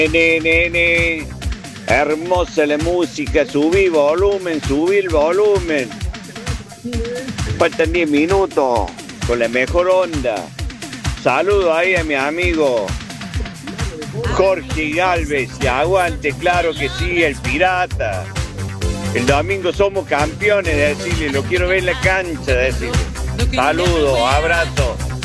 Nene, hermosa la música, subí el volumen. Faltan 10 minutos con la mejor onda. Saludo ahí a mi amigo Jorge Galvez, y aguante, claro que sí, el pirata. El domingo somos campeones, decirle, lo quiero ver en la cancha, decirle. Saludos, abrazo.